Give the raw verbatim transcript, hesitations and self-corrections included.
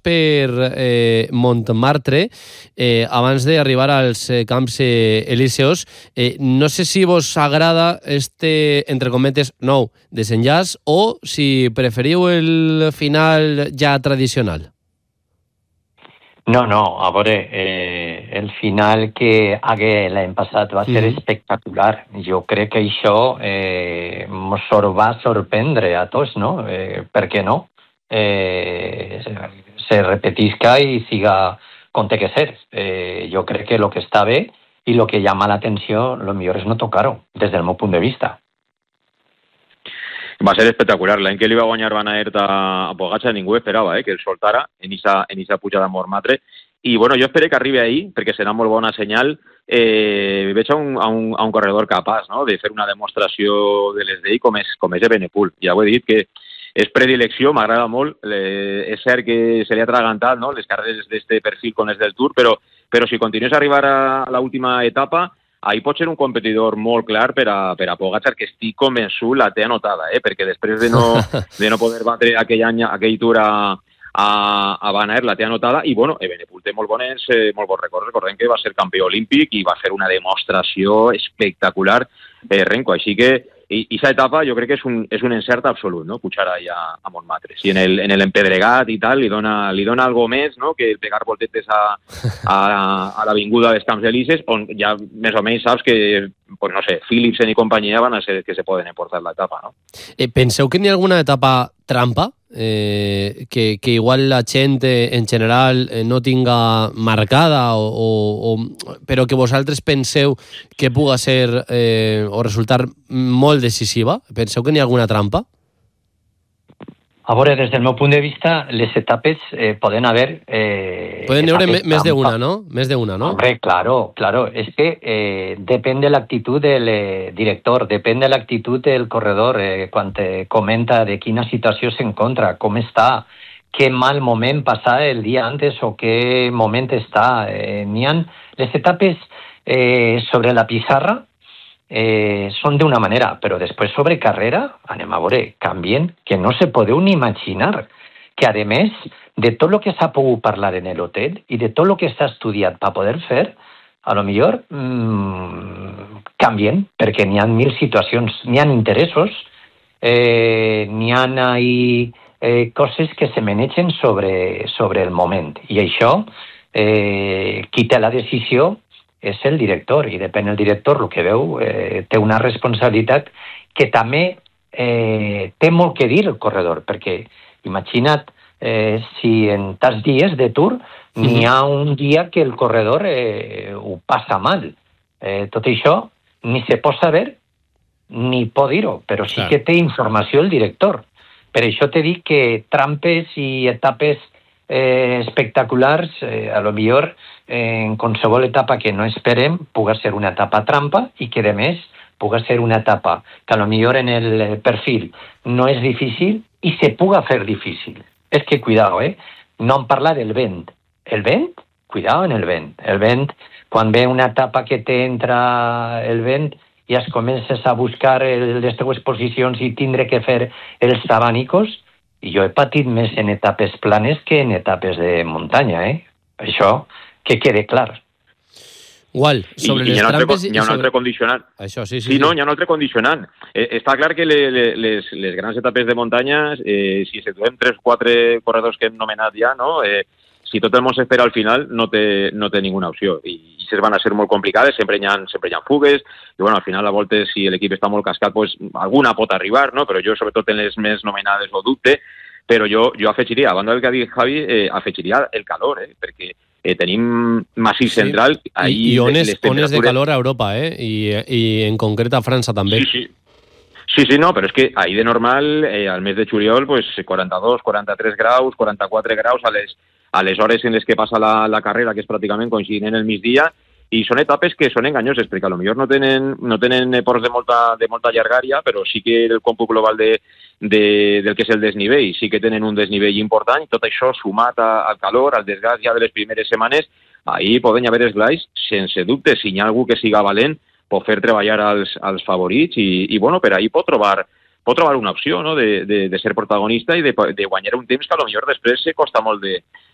per eh, Montmartre eh, abans d'arribar als eh, Camps eh, Elíseos. Eh, no sé si vos agrada este, entre cometes, nou desenllaç o si preferiu el final ja tradicional. No, no, a veure, eh, el final que hagué l'any passat va ser mm. espectacular. Jo crec que això eh, ens va sorprendre a tots, no? Eh, per què no? Eh, se repetisca i siga com té que ser. Eh, jo crec que el que està bé i el que llama l'atenció, lo millor és no tocar-ho, des del meu punt de vista. Va ser espectacular. L'any que li va guanyar Van Aert a Pogačar ningú esperava eh, que el soltara en esa, en esa pujada a Montmartre. I bueno, jo espero que arribi ahí, perquè serà molt bona senyal. Eh, veig a un, a, un, a un corredor capaç, no?, de fer una demostració de les d'ell com és, com és Evenepoel. Ja ho he dit que és predilecció, m'agrada molt. Eh, és cert que se li ha atragantat, no?, les carreres d'este perfil com les del Tour, però, però si continués a arribar a l'última etapa, ahí pot ser un competidor molt clar per a, per a Pogačar, que estic convençut la té anotada, eh? Perquè després de no, de no poder batre aquell any, aquell Tour a, a, a Van Aert, la té anotada, i bueno, Evenepoel té molt bons, eh, molt bons records. Recordem que va ser campió olímpic i va fer una demostració espectacular eh, Renko, així que i aquesta etapa jo crec que és un, és un encert absolut, no?, pujar allà a Montmartre. Si en el, en el empedregat i tal li dona, li dona algo més, no?, que pegar voltetes a, a, a l'avinguda dels Camps Elíseos, on ja més o menys saps que, pues no sé, Philipsen i companyia van a ser que se poden emportar l'etapa, no? Eh, penseu que n'hi ha alguna etapa trampa? Eh, que, que igual la gent eh, en general eh, no tinga marcada o, o, o, però que vosaltres penseu que puga ser eh, o resultar molt decisiva? Penseu que n'hi ha alguna trampa? A veure, des del meu punt de vista, les etapes eh, poden haver... Eh, poden haver més d'una, no? Més d'una, no? Hombre, claro, claro. Es que eh, depèn de l'actitud del eh, director, depèn de l'actitud del corredor, eh, quan te comenta de quina situació s'encontra, com està, què mal moment passa el dia antes o què moment està. Eh, n'hi ha les etapes eh, sobre la pissarra, Eh, són d'una manera, però després sobre carrera, anem a veure, canvien, que no se podeu ni imaginar, que a més de tot el que s'ha pogut parlar en l'hotel i de tot el que s'ha estudiat per poder fer, a lo millor mmm, canvien, perquè n'hi ha mil situacions, n'hi ha interessos, eh, n'hi ha ahí, eh, coses que se manegen sobre, sobre el moment, i això, eh, qui té la decisió és el director, i depèn del director, el que veu, eh, té una responsabilitat que també eh, té molt que dir el corredor, perquè imagina't eh, si en tants dies de Tour n'hi ha un dia que el corredor eh, ho passa mal. Eh, tot això ni se pot saber ni pot dir-ho, però sí que té informació el director. Per això t'he dit que trampes i etapes eh, espectaculars, eh, a lo millor en qualsevol etapa que no esperem puga ser una etapa trampa i que, a més, puga ser una etapa que a lo millor en el perfil no és difícil i se puga fer difícil. És que, cuidado, eh? No em parla del vent. El vent? Cuidado en el vent. El vent, quan ve una etapa que t'entra el vent, ja es comences a buscar el, les teues posicions i tindre que fer els abanicos, i jo he patit més en etapes planes que en etapes de muntanya, eh? Això que quede clar. Igual, sobre I, les i hi ha trampes... Altre, hi ha un sobre... altre condicionant. Això, sí, sí. Sí, sí. No, hi ha un altre condicionant. Eh, està clar que le, le, les, les grans etapes de muntanya, eh, si se trobem tres o quatre corredors que hem nomenat ja, no? Eh, si tot el món s'espera al final, no té, no té ninguna opció. I, i se van a ser molt complicades, sempre hi ha, sempre hi ha fugues, i bueno, al final, a voltes, si l'equip està molt cascat, pues, alguna pot arribar, no? Però jo, sobretot en les més nomenades, ho dubte, però jo, jo afegiria, a banda del que ha dit Javi, eh, afegiria el calor, eh? Perquè eh, tenim massís sí. central... I, i ones, ones de calor a Europa, eh? I, i en concret a França també. Sí, sí. Sí, sí, no, però és que ahí de normal, eh, al mes de juliol, pues quaranta-dos, quaranta-tres graus, quaranta-quatre graus a les, a les hores en les que passa la, la carrera, que és pràcticament coincidint en el migdia, i són etapes que són enganyoses, perquè potser no tenen, no tenen ports de molta, de molta llargària, però sí que el còmput global de, de, del que és el desnivell, sí que tenen un desnivell important, i tot això sumat a, al calor, al desgast ja de les primeres setmanes, ahí poden haver esglais, sense dubte, si hi ha algú que siga valent, pot fer treballar als, als favorits, i, i bueno, per ahí pot trobar, pot trobar una opció, no?, de, de, de ser protagonista i de, de guanyar un temps que a lo millor després se costa molt de,